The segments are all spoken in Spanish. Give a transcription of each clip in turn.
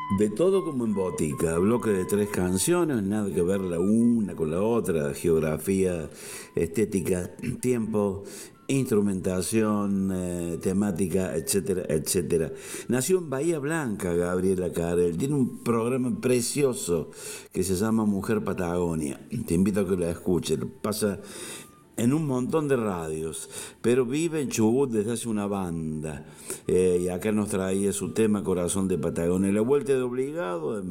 De todo como en botica, bloque de 3 canciones, nada que ver la una con la otra, geografía, estética, tiempo, instrumentación, temática, etcétera, etcétera. Nació en Bahía Blanca Gabriela Carel, tiene un programa precioso que se llama Mujer Patagonia, te invito a que la escuches, pasa en un montón de radios, pero vive en Chubut desde hace una banda, y acá nos traía su tema Corazón de Patagonia. La vuelta de obligado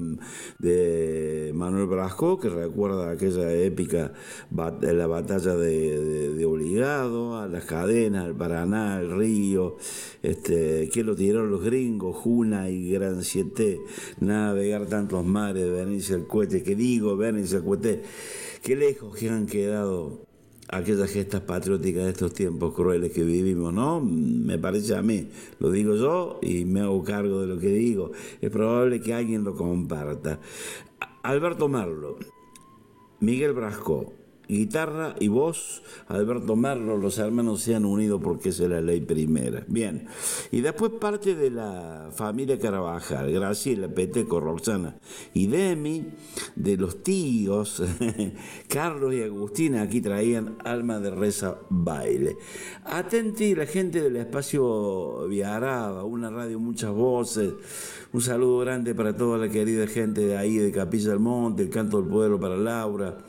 de Manuel Brasco, que recuerda aquella épica la batalla de obligado, a las cadenas, al Paraná, al río, que lo tiraron los gringos, Juna y Gran Siete, navegar tantos mares, venirse al cohete, que digo, venirse al cohete, qué lejos que han quedado aquellas gestas patrióticas de estos tiempos crueles que vivimos, ¿no? Me parece a mí, lo digo yo y me hago cargo de lo que digo. Es probable que alguien lo comparta. Alberto Merlo, Miguel Brasco, guitarra y voz, Alberto Merlo, los hermanos se han unido porque esa es la ley primera. Bien, y después parte de la familia Carabajal, Graciela, Peteco, Roxana y Demi, de los tíos, Carlos y Agustina, aquí traían Alma de Reza Baile. Atenti la gente del espacio Viaraba, una radio, muchas voces. Un saludo grande para toda la querida gente de ahí, de Capilla del Monte, el Canto del Pueblo para Laura,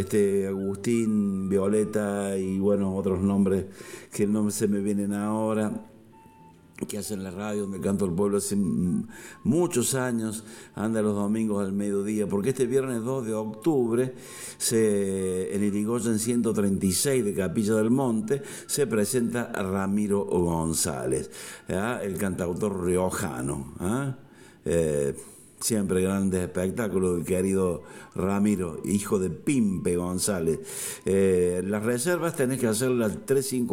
Agustín, Violeta y bueno, otros nombres que no se me vienen ahora, que hacen la radio donde Canto del Pueblo hace muchos años, anda los domingos al mediodía, porque este viernes 2 de octubre en Irigoyen 136 de Capilla del Monte se presenta Ramiro González, el cantautor riojano, siempre grandes espectáculos del querido Ramiro, hijo de Pimpe González. Las reservas tenés que hacerlas al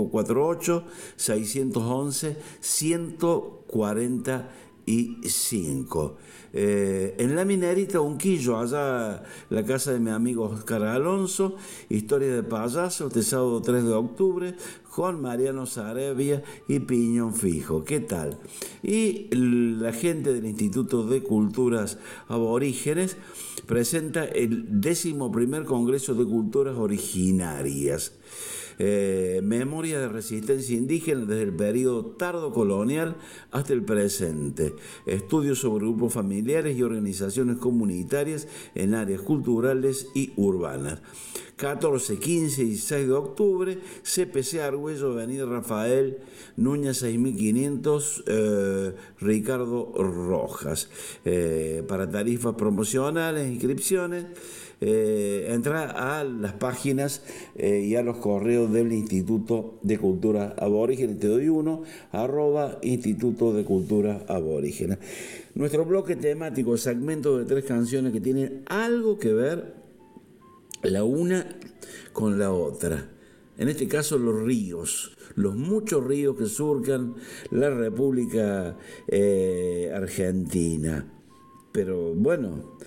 3548-611-145. En La Minerita, Unquillo, allá la casa de mi amigo Oscar Alonso, Historia de Payaso, este sábado 3 de octubre, con Mariano Sarabia y Piñón Fijo. ¿Qué tal? Y la gente del Instituto de Culturas Aborígenes presenta el 11º Congreso de Culturas Originarias. Memoria de resistencia indígena desde el periodo tardo colonial hasta el presente, estudios sobre grupos familiares y organizaciones comunitarias en áreas culturales y urbanas. 14, 15 y 16 de octubre, CPC Argüello, Avenida Rafael Núñez 6500, Ricardo Rojas. Para tarifas promocionales, inscripciones, entra a las páginas y a los correos del Instituto de Cultura Aborígenes. Te doy uno, @Instituto de Cultura Aborígenes. Nuestro bloque temático, segmento de 3 canciones que tienen algo que ver la una con la otra. En este caso los ríos, los muchos ríos que surcan la República Argentina. Pero bueno,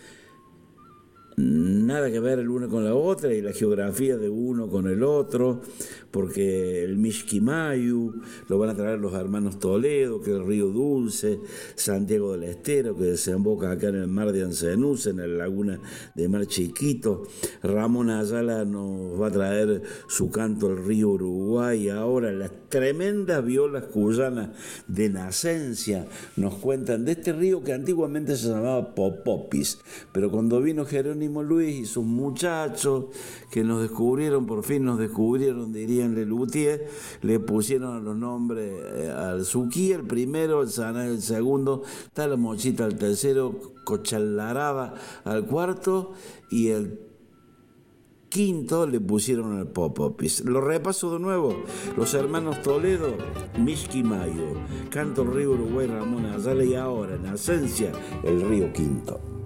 nada que ver el uno con la otra y la geografía de uno con el otro, porque el Mishquimayu lo van a traer los hermanos Toledo, que es el río Dulce, Santiago del Estero, que desemboca acá en el mar de Ancenús, en la laguna de Mar Chiquito. Ramón Ayala nos va a traer su canto al río Uruguay. Ahora las tremendas violas cuyanas de Nacencia nos cuentan de este río que antiguamente se llamaba Popopis, pero cuando vino Jerónimo Luis y sus muchachos que nos descubrieron, por fin nos descubrieron, dirían Lelutier, le pusieron los nombres al Suquí, el primero, el Saná el segundo, Talamochita al tercero, Cochalaraba al cuarto y el quinto le pusieron el Popopis. Lo repaso de nuevo: los hermanos Toledo, Mishquimayo, Canto el río Uruguay, Ramón Ayala, y ahora en Nacencia el río Quinto.